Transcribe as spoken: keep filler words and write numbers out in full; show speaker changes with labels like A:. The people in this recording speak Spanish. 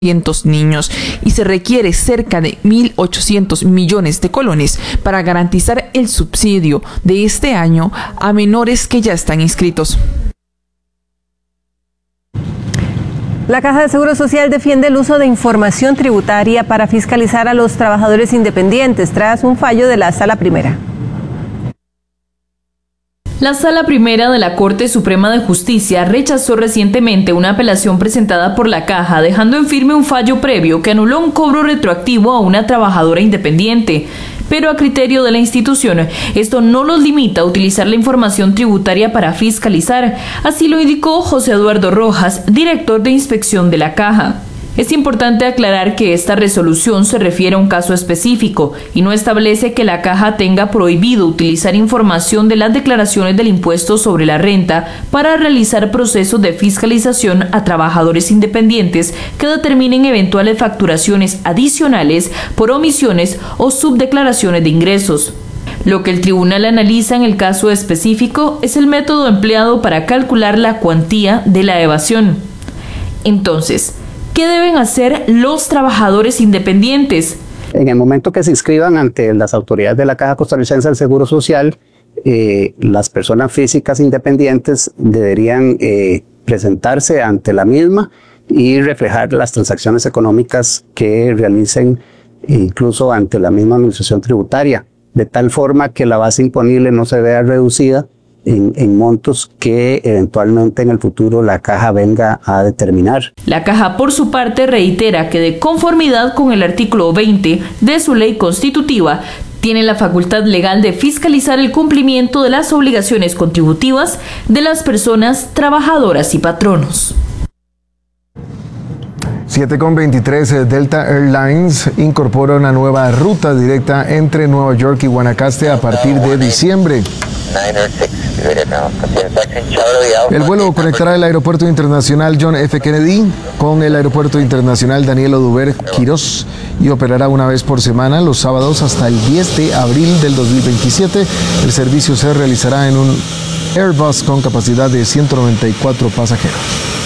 A: niños y se requiere cerca de mil ochocientos millones de colones para garantizar el subsidio de este año a menores que ya están inscritos.
B: La Caja de Seguro Social defiende el uso de información tributaria para fiscalizar a los trabajadores independientes tras un fallo de la Sala Primera.
C: La Sala Primera de la Corte Suprema de Justicia rechazó recientemente una apelación presentada por la Caja, dejando en firme un fallo previo que anuló un cobro retroactivo a una trabajadora independiente. Pero a criterio de la institución, esto no los limita a utilizar la información tributaria para fiscalizar. Así lo indicó José Eduardo Rojas, director de inspección de la Caja. Es importante aclarar que esta resolución se refiere a un caso específico y no establece que la Caja tenga prohibido utilizar información de las declaraciones del impuesto sobre la renta para realizar procesos de fiscalización a trabajadores independientes que determinen eventuales facturaciones adicionales por omisiones o subdeclaraciones de ingresos. Lo que el tribunal analiza en el caso específico es el método empleado para calcular la cuantía de la evasión. Entonces, ¿qué deben hacer los trabajadores independientes?
D: En el momento que se inscriban ante las autoridades de la Caja Costarricense del Seguro Social, eh, las personas físicas independientes deberían eh, presentarse ante la misma y reflejar las transacciones económicas que realicen incluso ante la misma administración tributaria, de tal forma que la base imponible no se vea reducida En, en montos que eventualmente en el futuro la Caja venga a determinar.
C: La Caja, por su parte, reitera que de conformidad con el artículo veinte de su ley constitutiva, tiene la facultad legal de fiscalizar el cumplimiento de las obligaciones contributivas de las personas trabajadoras y patronos.
E: siete con veintitrés, Delta Airlines incorpora una nueva ruta directa entre Nueva York y Guanacaste a partir de diciembre. El vuelo conectará el Aeropuerto Internacional John F. Kennedy con el Aeropuerto Internacional Daniel Oduber Quirós y operará una vez por semana los sábados hasta el diez de abril del dos mil veintisiete. El servicio se realizará en un Airbus con capacidad de ciento noventa y cuatro pasajeros.